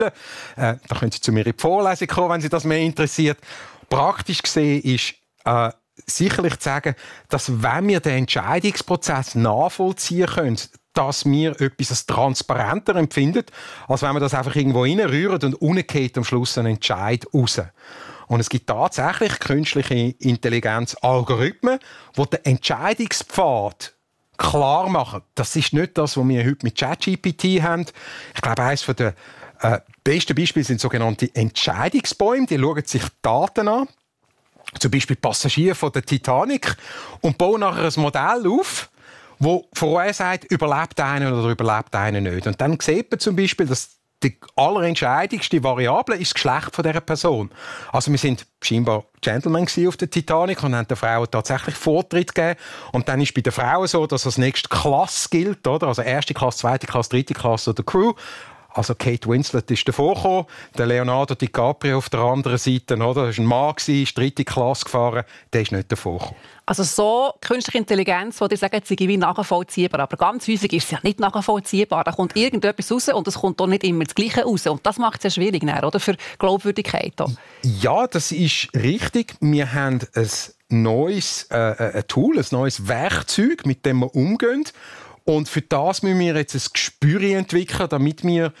Da können Sie zu mir in die Vorlesung kommen, wenn Sie das mehr interessiert. Praktisch gesehen ist sicherlich zu sagen, dass wenn wir den Entscheidungsprozess nachvollziehen können, dass wir etwas als transparenter empfinden, als wenn wir das einfach irgendwo reinrühren und unten geht am Schluss ein Entscheid raus. Und es gibt tatsächlich künstliche Intelligenz-Algorithmen, die den Entscheidungspfad klar machen. Das ist nicht das, was wir heute mit ChatGPT haben. Ich glaube, eines der besten Beispiele sind sogenannte Entscheidungsbäume. Die schauen sich Daten an, zum Beispiel Passagiere von der Titanic, und bauen nachher ein Modell auf, wo vorher sagt, überlebt einer oder überlebt einer nicht. Und dann sieht man zum Beispiel, dass die allerentscheidendste Variable ist das Geschlecht von dieser Person. Also wir sind scheinbar Gentlemen auf der Titanic und haben den Frauen tatsächlich Vortritt gegeben. Und dann ist bei den Frauen so, dass als nächste Klasse gilt, oder? Also erste Klasse, zweite Klasse, dritte Klasse oder Crew. Also Kate Winslet ist davor gekommen, der Leonardo DiCaprio auf der anderen Seite, oder? Das war ein Mann, ist dritte Klasse gefahren, der ist nicht davor gekommen. Also so künstliche Intelligenz, wo ihr sagt, sie wie nachvollziehbar, aber ganz häufig ist es ja nicht nachvollziehbar. Da kommt irgendetwas raus und es kommt auch nicht immer das Gleiche raus. Und das macht es ja schwierig, oder? Für Glaubwürdigkeit. Ja, das ist richtig. Wir haben ein neues Tool, ein neues Werkzeug, mit dem wir umgehen. Und für das müssen wir jetzt ein Gespür entwickeln, damit wir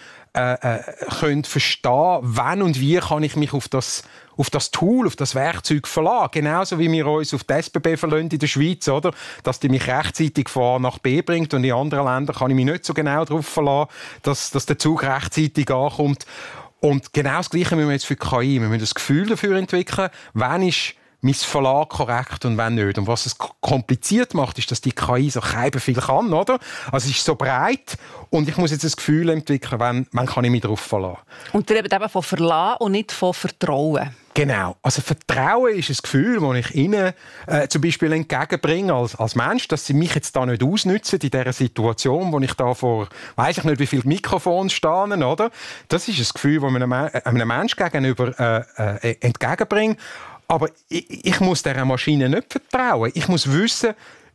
können verstehen, wann und wie kann ich mich auf das Tool, auf das Werkzeug verlassen. Genauso wie wir uns auf die SBB verlassen in der Schweiz, oder? Dass die mich rechtzeitig von A nach B bringt. Und in anderen Ländern kann ich mich nicht so genau darauf verlassen, dass der Zug rechtzeitig ankommt. Und genau das Gleiche müssen wir jetzt für die KI. Wir müssen das Gefühl dafür entwickeln, wann ist mein Verlag korrekt und wenn nicht. Und was es kompliziert macht, ist, dass die KI so viel kann, oder? Also es ist so breit und ich muss jetzt das Gefühl entwickeln, wann kann ich mich darauf verlassen. Und ihr redet eben von Verlassen und nicht von Vertrauen. Genau. Also Vertrauen ist ein Gefühl, das ich ihnen zum Beispiel entgegenbringe als Mensch, dass sie mich jetzt da nicht ausnützen in dieser Situation, wo ich da vor, weiss ich nicht, wie viele Mikrofone stehen, oder? Das ist ein Gefühl, das ich einem Menschen gegenüber entgegenbringe. Aber ich muss dieser Maschine nicht vertrauen. Ich muss wissen,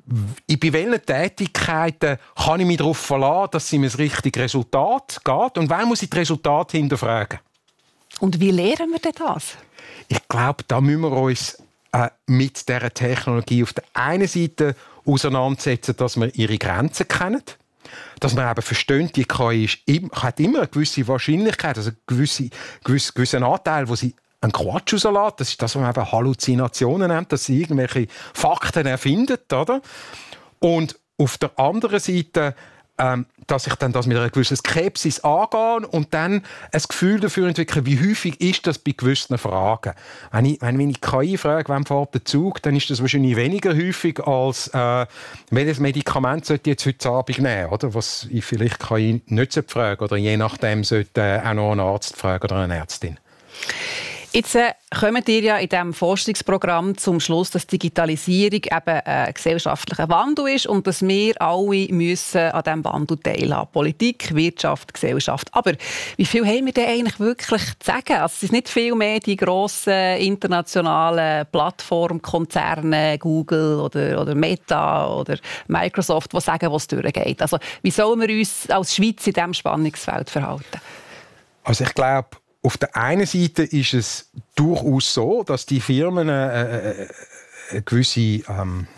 bei welchen Tätigkeiten kann ich mich darauf verlassen, dass sie mir das richtige Resultat geht. Und wann muss ich das Resultat hinterfragen? Und wie lernen wir denn das? Ich glaube, da müssen wir uns mit dieser Technologie auf der einen Seite auseinandersetzen, dass wir ihre Grenzen kennen. Dass man eben versteht, die KI hat immer eine gewisse Wahrscheinlichkeit, also einen gewissen Anteil, wo sie ein Quatsch rauslässt. Das ist das, was man eben Halluzinationen nennt, dass sie irgendwelche Fakten erfindet, oder? Und auf der anderen Seite, dass ich dann das mit einer gewissen Skepsis angehe und dann ein Gefühl dafür entwickle, wie häufig ist das bei gewissen Fragen. Wenn ich KI frage, wann fährt der Zug, dann ist das wahrscheinlich weniger häufig als welches Medikament sollte ich jetzt heute Abend nehmen, oder? Was ich vielleicht KI nicht fragen oder je nachdem sollte auch noch einen Arzt fragen oder eine Ärztin. Jetzt kommt ihr ja in diesem Forschungsprogramm zum Schluss, dass Digitalisierung eben ein gesellschaftlicher Wandel ist und dass wir alle müssen an diesem Wandel teilhaben. Politik, Wirtschaft, Gesellschaft. Aber wie viel haben wir denn eigentlich wirklich zu sagen? Also es sind nicht viel mehr die grossen internationalen Plattformkonzerne, Google oder Meta oder Microsoft, die sagen, was durchgeht. Also wie sollen wir uns als Schweiz in diesem Spannungsfeld verhalten? Also ich glaube, auf der einen Seite ist es durchaus so, dass die Firmen eine gewisse, eine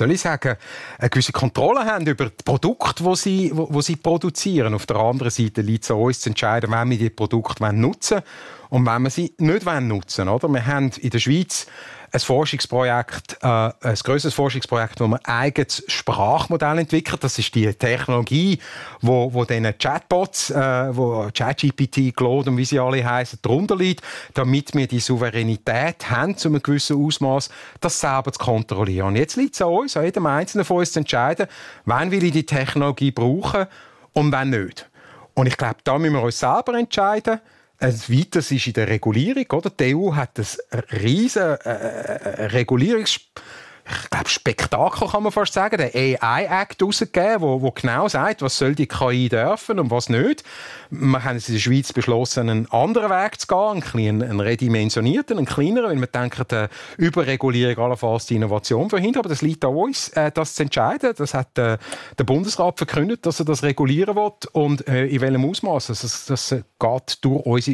gewisse Kontrolle haben über die Produkte, die sie produzieren. Auf der anderen Seite liegt es an uns zu entscheiden, wenn wir die Produkte nutzen wollen und wenn wir sie nicht nutzen wollen. Wir haben in der Schweiz ein Forschungsprojekt, ein grösseres Forschungsprojekt, wo man ein eigenes Sprachmodell entwickelt. Das ist die Technologie, wo diesen Chatbots, wo ChatGPT, Claude und wie sie alle heißen, darunter liegt, damit wir die Souveränität haben, zu einem gewissen Ausmaß, das selber zu kontrollieren. Und jetzt liegt es an uns, an jedem Einzelnen von uns zu entscheiden, wann will ich die Technologie brauchen und wann nicht. Und ich glaube, da müssen wir uns selber entscheiden. Ein weiteres ist in der Regulierung. Oder? Die EU hat ein riesen Regulierungsspektrum ich glaube, Spektakel kann man fast sagen, den AI-Act rausgegeben, wo genau sagt, was soll die KI dürfen und was nicht. Wir haben in der Schweiz beschlossen, einen anderen Weg zu gehen, einen redimensionierten, einen kleineren, weil wir denken, die Überregulierung allenfalls die Innovation verhindert. Aber das liegt an uns, das zu entscheiden. Das hat der Bundesrat verkündet, dass er das regulieren will und in welchem Ausmaß. Also das geht durch unsere